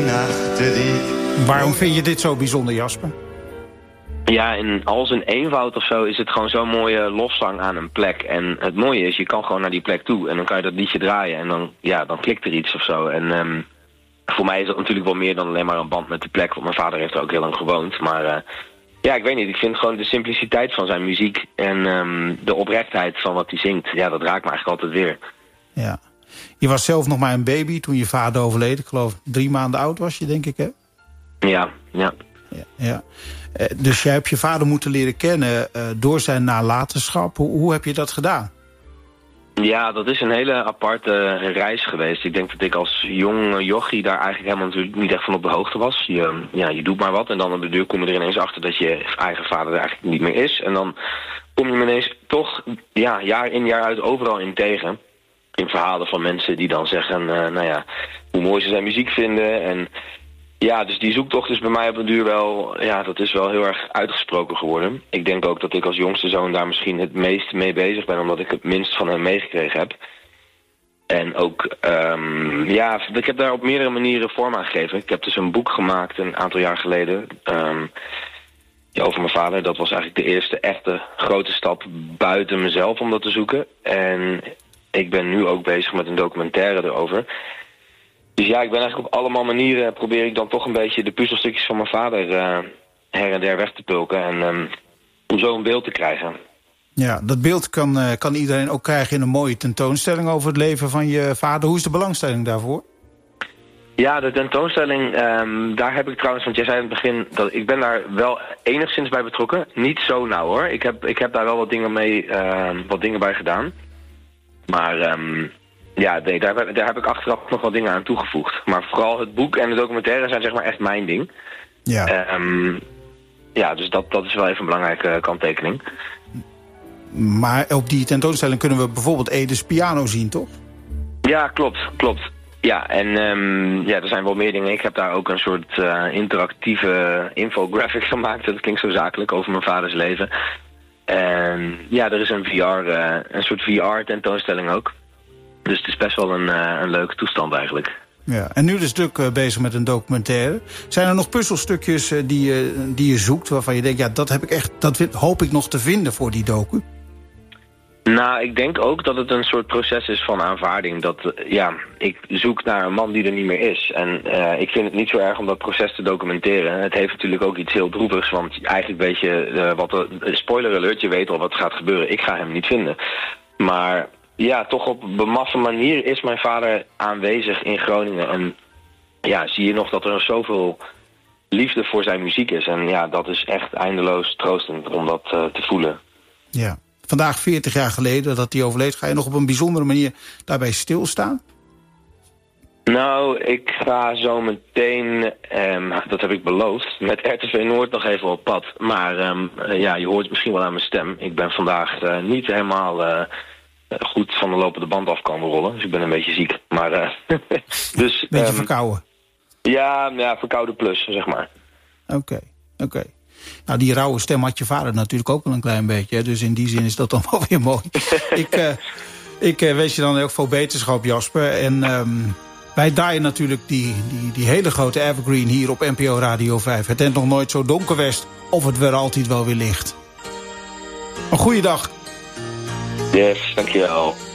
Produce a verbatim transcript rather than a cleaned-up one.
achterliet. Waarom vind je dit zo bijzonder, Jasper? Ja, in al zijn eenvoud of zo is het gewoon zo'n mooie lofzang aan een plek. En het mooie is, je kan gewoon naar die plek toe en dan kan je dat liedje draaien en dan, ja, dan klikt er iets of zo. En um, voor mij is dat natuurlijk wel meer dan alleen maar een band met de plek, want mijn vader heeft er ook heel lang gewoond. Maar uh, ja, ik weet niet, ik vind gewoon de simpliciteit van zijn muziek en um, de oprechtheid van wat hij zingt, ja, dat raakt me eigenlijk altijd weer. Ja. Je was zelf nog maar een baby toen je vader overleed. Ik geloof drie maanden oud was je, denk ik, hè? Ja, ja. Ja, ja. Dus jij hebt je vader moeten leren kennen uh, door zijn nalatenschap. Hoe, hoe heb je dat gedaan? Ja, dat is een hele aparte reis geweest. Ik denk dat ik als jong jochie daar eigenlijk helemaal natuurlijk niet echt van op de hoogte was. Je, ja, je doet maar wat en dan op de deur kom je er ineens achter dat je eigen vader er eigenlijk niet meer is. En dan kom je me ineens toch ja, jaar in jaar uit overal in tegen. In verhalen van mensen die dan zeggen, uh, nou ja, hoe mooi ze zijn muziek vinden. En ja, dus die zoektocht is bij mij op een duur wel, ja, dat is wel heel erg uitgesproken geworden. Ik denk ook dat ik als jongste zoon daar misschien het meest mee bezig ben, omdat ik het minst van hem meegekregen heb. En ook, um, ja, ik heb daar op meerdere manieren vorm aan gegeven. Ik heb dus een boek gemaakt een aantal jaar geleden um, ja, over mijn vader. Dat was eigenlijk de eerste echte grote stap buiten mezelf om dat te zoeken. En ik ben nu ook bezig met een documentaire erover. Dus ja, ik ben eigenlijk op allemaal manieren probeer ik dan toch een beetje de puzzelstukjes van mijn vader uh, her en der weg te pulken. En um, om zo een beeld te krijgen. Ja, dat beeld kan, uh, kan iedereen ook krijgen in een mooie tentoonstelling over het leven van je vader. Hoe is de belangstelling daarvoor? Ja, de tentoonstelling, um, daar heb ik trouwens, want jij zei in het begin, dat ik ben daar wel enigszins bij betrokken. Niet zo nauw hoor. Ik heb, ik heb daar wel wat dingen mee, uh, wat dingen bij gedaan. Maar um, ja, nee, daar, daar heb ik achteraf nog wat dingen aan toegevoegd. Maar vooral het boek en de documentaire zijn zeg maar echt mijn ding. Ja, um, ja dus dat, dat is wel even een belangrijke kanttekening. Maar op die tentoonstelling kunnen we bijvoorbeeld Edes piano zien, toch? Ja, klopt, klopt. Ja, en um, ja, er zijn wel meer dingen. Ik heb daar ook een soort uh, interactieve infographic gemaakt. Dat klinkt zo zakelijk, over mijn vaders leven. En ja, er is een V R, uh, een soort V R-tentoonstelling ook. Dus het is best wel een, uh, een leuke toestand eigenlijk. Ja, en nu dus druk uh, bezig met een documentaire. Zijn er nog puzzelstukjes uh, die, uh, die je zoekt waarvan je denkt, ja, dat heb ik echt, dat hoop ik nog te vinden voor die docu? Nou, ik denk ook dat het een soort proces is van aanvaarding. Dat, uh, ja, ik zoek naar een man die er niet meer is. En uh, ik vind het niet zo erg om dat proces te documenteren. Het heeft natuurlijk ook iets heel droevigs, want eigenlijk weet je, uh, wat de, uh, spoiler alert, je weet al wat er gaat gebeuren. Ik ga hem niet vinden. Maar ja, toch op een maffe manier is mijn vader aanwezig in Groningen. En ja, zie je nog dat er zoveel liefde voor zijn muziek is. En ja, dat is echt eindeloos troostend om dat uh, te voelen. Ja. Vandaag veertig jaar geleden dat hij overleed. Ga je nog op een bijzondere manier daarbij stilstaan? Nou, ik ga zo meteen, um, dat heb ik beloofd, met R T V Noord nog even op pad. Maar um, uh, ja, je hoort het misschien wel aan mijn stem. Ik ben vandaag uh, niet helemaal uh, goed van de lopende band af komen rollen. Dus ik ben een beetje ziek. Maar, uh, dus, beetje um, verkouden? Ja, ja, verkouden plus, zeg maar. Oké, okay, oké. Okay. Nou, die rauwe stem had je vader natuurlijk ook wel een klein beetje. Hè? Dus in die zin is dat dan wel weer mooi. ik uh, ik uh, wens je dan ook veel beterschap, Jasper. En um, wij draaien natuurlijk die, die, die hele grote evergreen hier op N P O Radio vijf. Het is nog nooit zo donker west of het weer altijd wel weer licht. Een goeiedag. Yes, dankjewel.